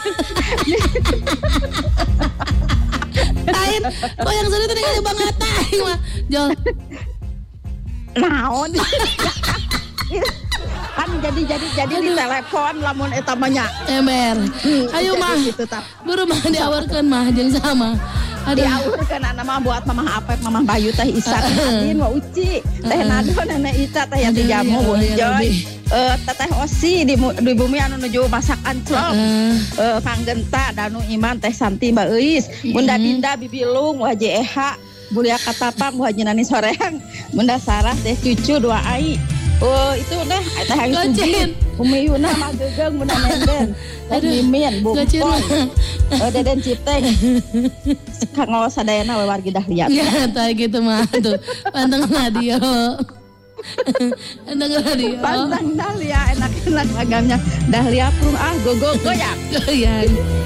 Lain, kok yang sudah tadi kali banget aing mah. Jol. Naon? Kan jadi di telepon lamun eta mah nya. Ember. Ayo mah. Buru mah diawarkeun mah jeung sama. Diaurkeun anak mah buat Mamah Apep, Mamah Bayu teh Isa, Adin, Wa Uci, teh Nado, Nenek Ica teh yang dijamu, Joy. Teteh Osi di bumi anu nuju masak anclok. Kang Genta, Danu Iman, Teh Santi, Mbak Eis, Bunda Dinda, Bibi Lung, Wah JEH, Bulia Katapang, Wah Jenani Soreang, Bunda Sarah, Teh Cucu, Dua Ai. Oh itu dah, Teh Ayu Suji, Umi Yuna, Mak Gegeng, Bunda Nenden, Teh Mimin, Bungkol, Deden Cipteng, Kang Awas Sadayana, wargi Dahlia. Ya, tak gitu mah tuh, panteng radio. Panteng radio. Panteng Dahlia, enak-enak agamnya. Dahlia prung goyang. Goyang.